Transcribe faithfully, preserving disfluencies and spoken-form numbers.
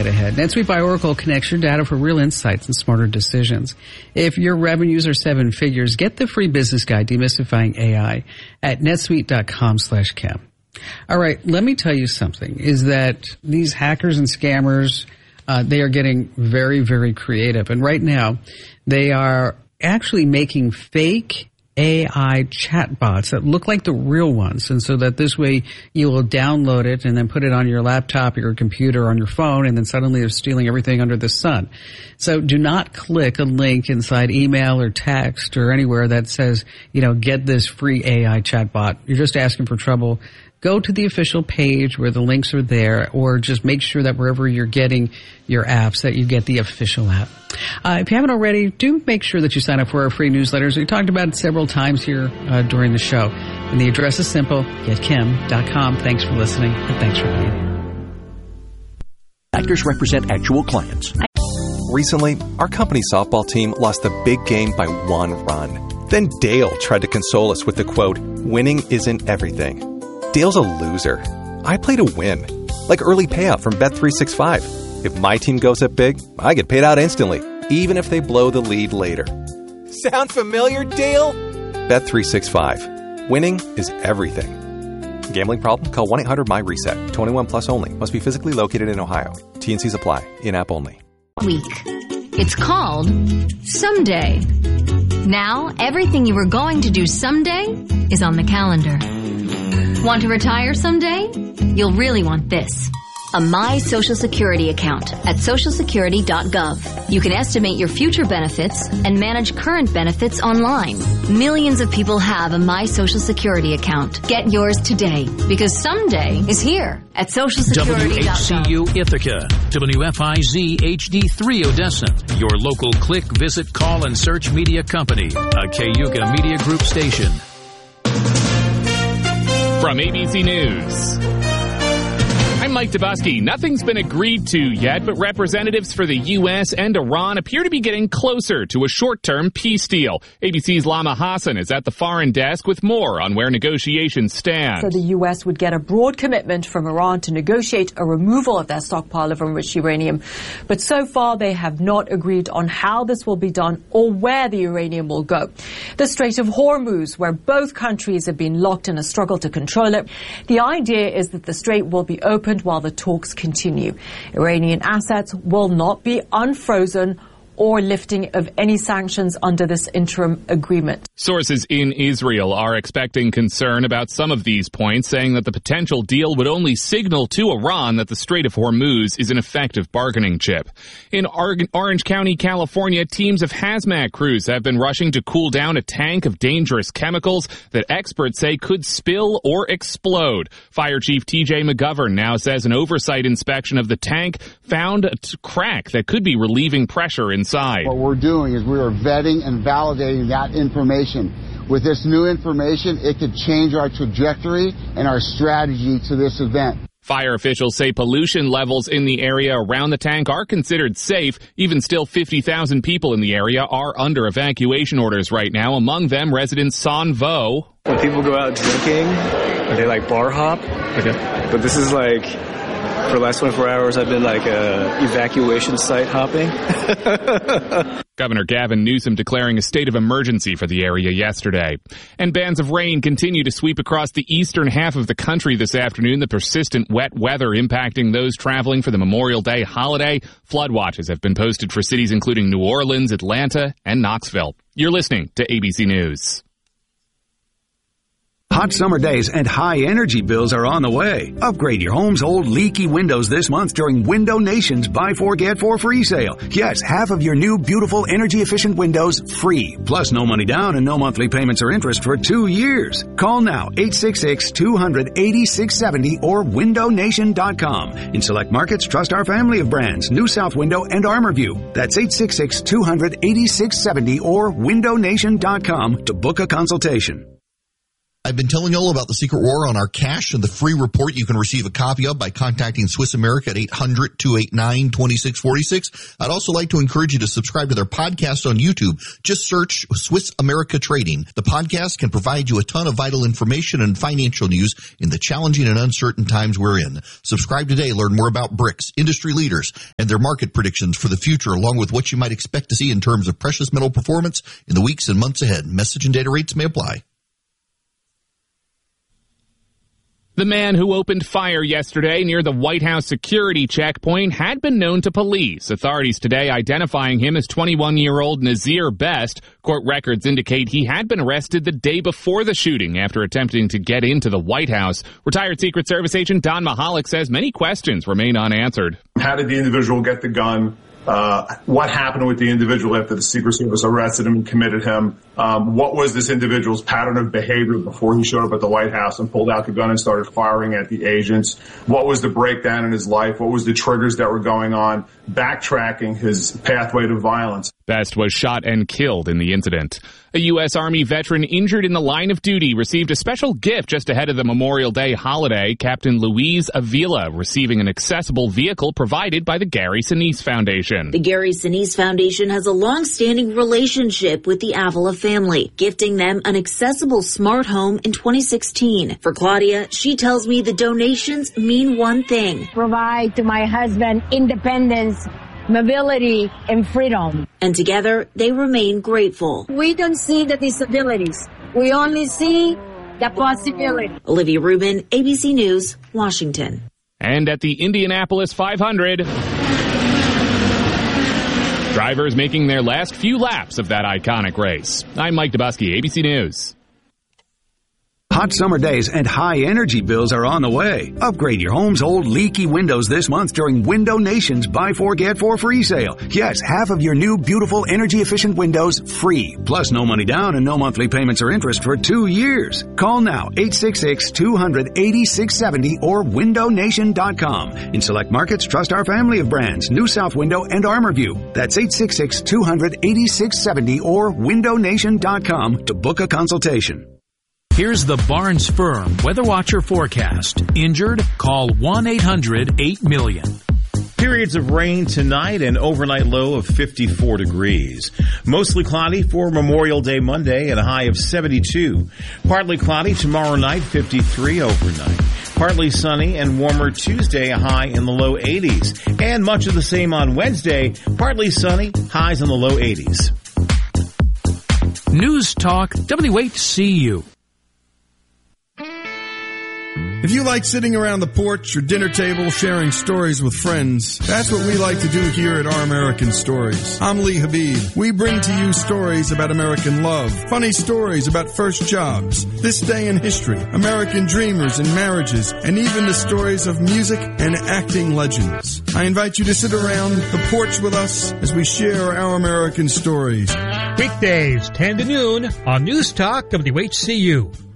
ahead. NetSuite by Oracle connects your data for real insights and smarter decisions. If your revenues are seven figures, get the free business guide, Demystifying A I, at netsuite.com slash Kim. All right, let me tell you something, is that these hackers and scammers, uh, they are getting very, very creative. And right now, they are actually making fake A I chatbots that look like the real ones. And so that this way you will download it and then put it on your laptop or your computer or on your phone, and then suddenly they're stealing everything under the sun. So do not click a link inside email or text or anywhere that says, you know, get this free A I chatbot. You're just asking for trouble. Go to the official page where the links are there, or just make sure that wherever you're getting your apps that you get the official app. Uh, if you haven't already, do make sure that you sign up for our free newsletters. We talked about it several times here uh, during the show. And the address is simple, get kim dot com. Thanks for listening, and thanks for being here. Actors represent actual clients. Recently, our company softball team lost a big game by one run. Then Dale tried to console us with the quote, "Winning isn't everything." Dale's a loser. I play to win. Like early payout from Bet three sixty-five. If my team goes up big, I get paid out instantly, even if they blow the lead later. Sound familiar, Dale? Bet three sixty-five. Winning is everything. Gambling problem? Call one eight hundred M Y reset. twenty-one plus only. Must be physically located in Ohio. T and Cs apply. In-app only. Week. It's called Someday. Now, everything you were going to do someday is on the calendar. Want to retire someday? You'll really want this. A My Social Security account at social security dot gov. You can estimate your future benefits and manage current benefits online. Millions of people have a My Social Security account. Get yours today, because someday is here at social security dot gov. W H C U Ithaca, W F I Z H D three Odessa, your local click, visit, call, and search media company, a Cayuga Media Group station. From A B C News, I'm Mike Dubusky. Nothing's been agreed to yet, but representatives for the U S and Iran appear to be getting closer to a short-term peace deal. A B C's Lama Hassan is at the foreign desk with more on where negotiations stand. So the U S would get a broad commitment from Iran to negotiate a removal of their stockpile of enriched uranium. But so far, they have not agreed on how this will be done or where the uranium will go. The Strait of Hormuz, where both countries have been locked in a struggle to control it. The idea is that the strait will be opened while the talks continue. Iranian assets will not be unfrozen or lifting of any sanctions under this interim agreement. Sources in Israel are expecting concern about some of these points, saying that the potential deal would only signal to Iran that the Strait of Hormuz is an effective bargaining chip. In Orange County, California, teams of hazmat crews have been rushing to cool down a tank of dangerous chemicals that experts say could spill or explode. Fire Chief T J McGovern now says an oversight inspection of the tank found a crack that could be relieving pressure in Inside. What we're doing is we are vetting and validating that information. With this new information, it could change our trajectory and our strategy to this event. Fire officials say pollution levels in the area around the tank are considered safe. Even still, fifty thousand people in the area are under evacuation orders right now, among them resident Son Vo. When people go out drinking, they like bar hop. Okay. But this is like, for the last twenty-four hours, I've been like uh, evacuation site hopping. Governor Gavin Newsom declaring a state of emergency for the area yesterday. And bands of rain continue to sweep across the eastern half of the country this afternoon. The persistent wet weather impacting those traveling for the Memorial Day holiday. Flood watches have been posted for cities including New Orleans, Atlanta, and Knoxville. You're listening to A B C News. Hot summer days and high energy bills are on the way. Upgrade your home's old leaky windows this month during Window Nation's Buy Four Get Four free sale. Yes, half of your new beautiful energy efficient windows free. Plus no money down and no monthly payments or interest for two years. Call now eight six six, two hundred, eighty-six seventy or window nation dot com. In select markets, trust our family of brands, New South Window and ArmorView. That's eight six six, two hundred, eighty-six seventy or window nation dot com to book a consultation. I've been telling you all about the Secret War on our cash and the free report you can receive a copy of by contacting Swiss America at eight hundred, two eight nine, two six four six. I'd also like to encourage you to subscribe to their podcast on YouTube. Just search Swiss America Trading. The podcast can provide you a ton of vital information and financial news in the challenging and uncertain times we're in. Subscribe today. Learn more about BRICS, industry leaders, and their market predictions for the future, along with what you might expect to see in terms of precious metal performance in the weeks and months ahead. Message and data rates may apply. The man who opened fire yesterday near the White House security checkpoint had been known to police. Authorities today identifying him as twenty-one-year-old Nazir Best. Court records indicate he had been arrested the day before the shooting after attempting to get into the White House. Retired Secret Service agent Don Mahalik says many questions remain unanswered. How did the individual get the gun? Uh, what happened with the individual after the Secret Service arrested him and committed him? Um, what was this individual's pattern of behavior before he showed up at the White House and pulled out the gun and started firing at the agents? What was the breakdown in his life? What was the triggers that were going on? Backtracking his pathway to violence. Best was shot and killed in the incident. A U S. Army veteran injured in the line of duty received a special gift just ahead of the Memorial Day holiday. Captain Luis Avila receiving an accessible vehicle provided by the Gary Sinise Foundation. The Gary Sinise Foundation has a long-standing relationship with the Avila family, gifting them an accessible smart home in twenty sixteen. For Claudia, she tells me the donations mean one thing. Provide to my husband independence, mobility, and freedom. And together, they remain grateful. We don't see the disabilities. We only see the possibility. Olivia Rubin, A B C News, Washington. And at the Indianapolis five hundred, drivers making their last few laps of that iconic race. I'm Mike Dubusky, A B C News. Hot summer days and high energy bills are on the way. Upgrade your home's old leaky windows this month during Window Nation's Buy Four Get Four free sale. Yes, half of your new beautiful energy efficient windows free. Plus no money down and no monthly payments or interest for two years. Call now eight six six, two hundred, eighty-six seventy or window nation dot com. In select markets, trust our family of brands, New South Window and ArmorView. That's eight six six, two hundred, eighty-six seventy or window nation dot com to book a consultation. Here's the Barnes Firm Weather Watcher forecast. Injured? Call one eight hundred, eight million. Periods of rain tonight, an overnight low of fifty-four degrees. Mostly cloudy for Memorial Day Monday at a high of seventy-two. Partly cloudy tomorrow night, fifty-three overnight. Partly sunny and warmer Tuesday, a high in the low eighties. And much of the same on Wednesday, partly sunny, highs in the low eighties. News Talk W H C U. If you like sitting around the porch or dinner table sharing stories with friends, that's what we like to do here at Our American Stories. I'm Lee Habib. We bring to you stories about American love, funny stories about first jobs, this day in history, American dreamers and marriages, and even the stories of music and acting legends. I invite you to sit around the porch with us as we share Our American Stories. Weekdays, ten to noon on News Talk W H C U.